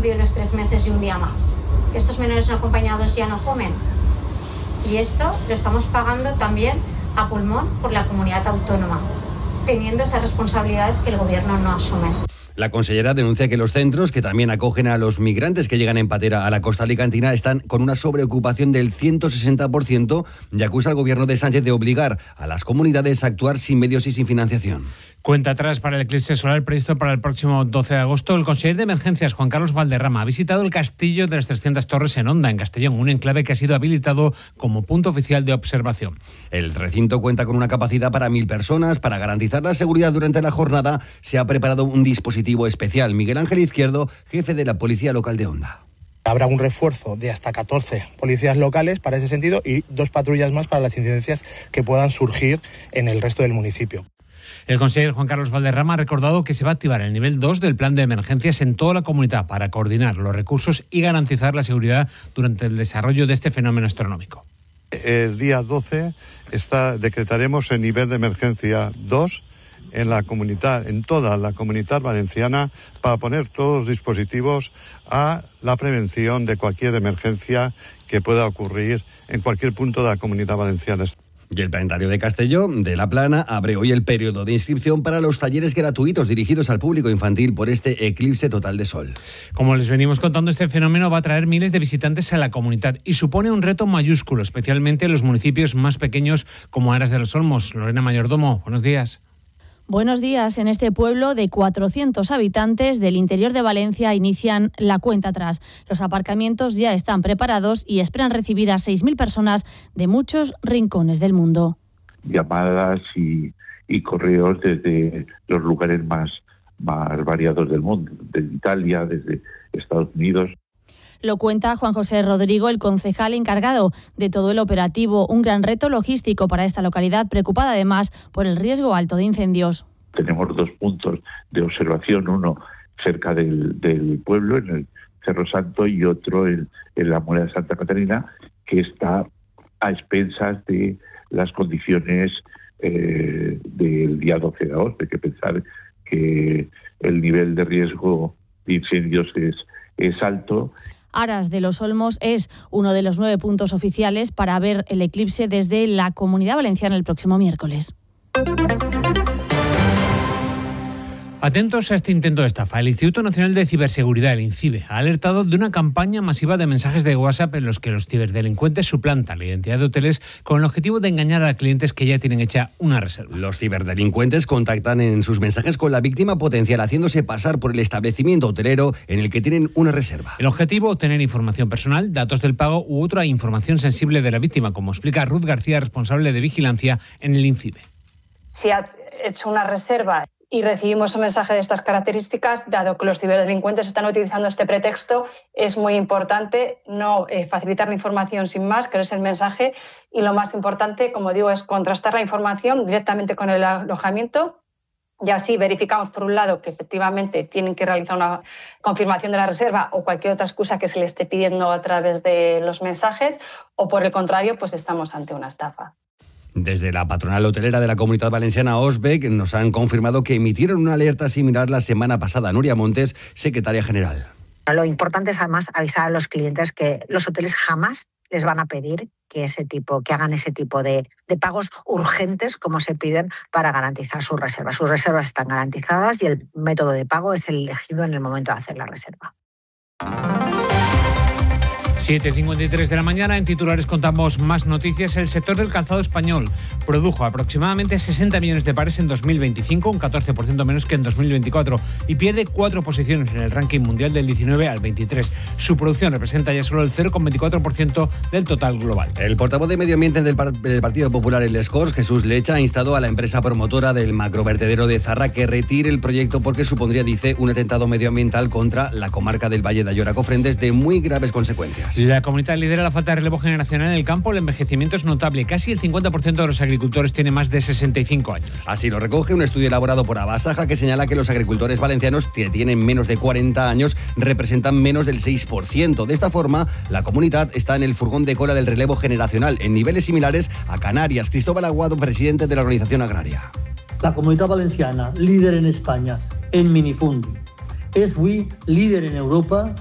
cumplido los 3 meses y un día más. Estos menores no acompañados ya no comen. Y esto lo estamos pagando también a pulmón por la comunidad autónoma, teniendo esas responsabilidades que el gobierno no asume. La consellera denuncia que los centros, que también acogen a los migrantes que llegan en patera a la costa alicantina, están con una sobreocupación del 160% y acusa al gobierno de Sánchez de obligar a las comunidades a actuar sin medios y sin financiación. Cuenta atrás para el eclipse solar previsto para el próximo 12 de agosto. El consejero de Emergencias, Juan Carlos Valderrama, ha visitado el Castillo de las 300 Torres en Onda, en Castellón, un enclave que ha sido habilitado como punto oficial de observación. El recinto cuenta con una capacidad para 1.000 personas. Para garantizar la seguridad durante la jornada, se ha preparado un dispositivo especial. Miguel Ángel Izquierdo, jefe de la Policía Local de Onda. Habrá un refuerzo de hasta 14 policías locales para ese sentido y 2 patrullas más para las incidencias que puedan surgir en el resto del municipio. El consejero Juan Carlos Valderrama ha recordado que se va a activar el nivel 2 del plan de emergencias en toda la comunidad para coordinar los recursos y garantizar la seguridad durante el desarrollo de este fenómeno astronómico. El día 12 decretaremos el nivel de emergencia 2 en toda la comunidad valenciana, para poner todos los dispositivos a la prevención de cualquier emergencia que pueda ocurrir en cualquier punto de la comunidad valenciana. Y el Planetario de Castelló de La Plana abre hoy el periodo de inscripción para los talleres gratuitos dirigidos al público infantil por este eclipse total de sol. Como les venimos contando, este fenómeno va a traer miles de visitantes a la comunidad y supone un reto mayúsculo, especialmente en los municipios más pequeños como Aras de los Olmos. Lorena Mayordomo, buenos días. Buenos días. En este pueblo de 400 habitantes del interior de Valencia inician la cuenta atrás. Los aparcamientos ya están preparados y esperan recibir a 6.000 personas de muchos rincones del mundo. Llamadas y correos desde los lugares más variados del mundo, desde Italia, desde Estados Unidos. Lo cuenta Juan José Rodrigo, el concejal encargado de todo el operativo, un gran reto logístico para esta localidad, preocupada además por el riesgo alto de incendios. Tenemos 2 puntos de observación, uno cerca del pueblo, en el Cerro Santo, y otro en la Muela de Santa Catarina, que está a expensas de las condiciones del día 12 de agosto. Hay que pensar que el nivel de riesgo de incendios es alto. Aras de los Olmos es uno de los 9 puntos oficiales para ver el eclipse desde la Comunidad Valenciana el próximo miércoles. Atentos a este intento de estafa. El Instituto Nacional de Ciberseguridad, el INCIBE, ha alertado de una campaña masiva de mensajes de WhatsApp en los que los ciberdelincuentes suplantan la identidad de hoteles con el objetivo de engañar a clientes que ya tienen hecha una reserva. Los ciberdelincuentes contactan en sus mensajes con la víctima potencial, haciéndose pasar por el establecimiento hotelero en el que tienen una reserva. El objetivo, obtener información personal, datos del pago u otra información sensible de la víctima, como explica Ruth García, responsable de vigilancia en el INCIBE. Si ha hecho una reserva y recibimos un mensaje de estas características, dado que los ciberdelincuentes están utilizando este pretexto, es muy importante no facilitar la información sin más, que no es el mensaje, y lo más importante, como digo, es contrastar la información directamente con el alojamiento, y así verificamos, por un lado, que efectivamente tienen que realizar una confirmación de la reserva o cualquier otra excusa que se le esté pidiendo a través de los mensajes, o por el contrario, pues estamos ante una estafa. Desde la patronal hotelera de la Comunidad Valenciana, OSBEC, nos han confirmado que emitieron una alerta similar la semana pasada. Nuria Montes, secretaria general. Lo importante es además avisar a los clientes que los hoteles jamás les van a pedir que hagan ese tipo de pagos urgentes como se piden para garantizar sus reservas. Sus reservas están garantizadas y el método de pago es el elegido en el momento de hacer la reserva. 7:53 de la mañana, en titulares contamos más noticias. El sector del calzado español produjo aproximadamente 60 millones de pares en 2025, un 14% menos que en 2024, y pierde 4 posiciones en el ranking mundial del 19 al 23. Su producción representa ya solo el 0,24% del total global. El portavoz de Medio Ambiente del Partido Popular en Les Corts, Jesús Lecha, ha instado a la empresa promotora del macrovertedero de Zarra que retire el proyecto porque supondría, dice, un atentado medioambiental contra la comarca del Valle de Ayora-Cofrentes de muy graves consecuencias. La comunidad lidera la falta de relevo generacional en el campo. El envejecimiento es notable. Casi el 50% de los agricultores tiene más de 65 años. Así lo recoge un estudio elaborado por Abasaja que señala que los agricultores valencianos que tienen menos de 40 años representan menos del 6%. De esta forma, la comunidad está en el furgón de cola del relevo generacional, en niveles similares a Canarias. Cristóbal Aguado, presidente de la organización agraria. La comunidad valenciana, líder en España en minifundio. Es hoy líder en Europa